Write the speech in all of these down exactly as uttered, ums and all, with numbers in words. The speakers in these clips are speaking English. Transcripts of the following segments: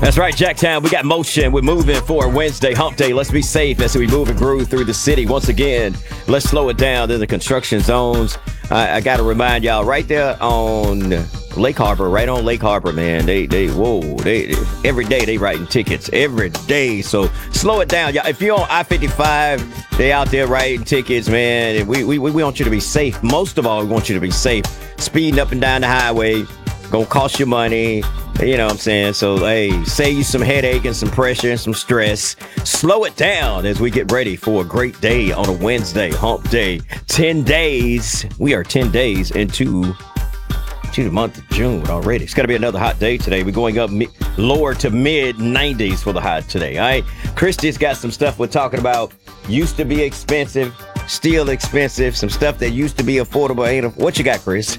That's right, Jacktown. We got motion. We're moving for Wednesday, hump day. Let's be safe as we move and groove through the city. Once again, let's slow it down. There's the construction zones. I, I got to remind y'all right there on Lake Harbor, right on Lake Harbor, man. They, they, whoa, they, every day they writing tickets, every day. So slow it down, y'all. If you're on I fifty-five, they out there writing tickets, man. We, we, we want you to be safe. Most of all, we want you to be safe. Speeding up and down the highway, gonna cost you money. You know what I'm saying? So, hey, save you some headache and some pressure and some stress. Slow it down as we get ready for a great day on a Wednesday, hump day. ten days. We are ten days into to the month of June already. It's going to be another hot day today. We're going up mi- lower to mid nineties for the hot today. All right. Christy's got some stuff we're talking about. Used to be expensive, still expensive. Some stuff that used to be affordable. Ain't. What you got, Chris?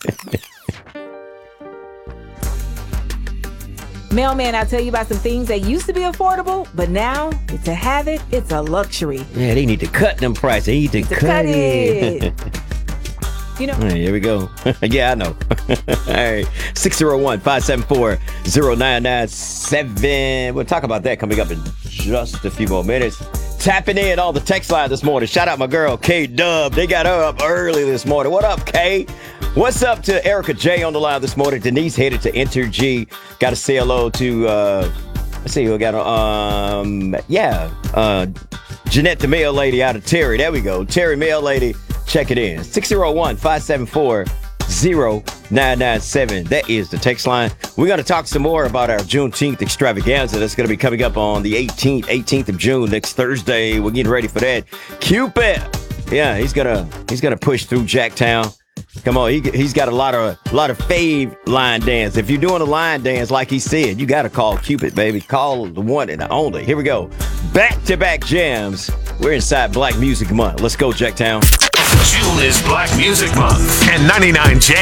Mailman, I'll tell you about some things that used to be affordable, but now it's a habit, it's a luxury. Yeah, they need to cut them prices. They need to, to cut, cut it. it. You know. Hey, here we go. Yeah, I know. All right. six oh one, five seven four, oh nine nine seven. We'll talk about that coming up in just a few more minutes. Tapping in on the text line this morning. Shout out my girl, K-Dub. They got her up early this morning. What up, K? What's up to Erica J on the line this morning? Denise headed to Enter G. Got to say hello to, uh, let's see, we got, um, yeah, uh, Jeanette, the mail lady out of Terry. There we go. Terry, mail lady, check it in. six oh one, five seven four, oh nine nine seven. That is the text line. We're going to talk some more about our Juneteenth extravaganza. That's going to be coming up on the eighteenth, eighteenth of June, next Thursday. We're getting ready for that. Cupid. Yeah, he's going to, he's going to push through Jacktown. Come on, he, he's got a lot of lot of fave line dance. If you're doing a line dance, like he said, you got to call Cupid, baby. Call the one and the only. Here we go. Back-to-back jams. We're inside Black Music Month. Let's go, Jacktown. June is Black Music Month, and ninety-nine J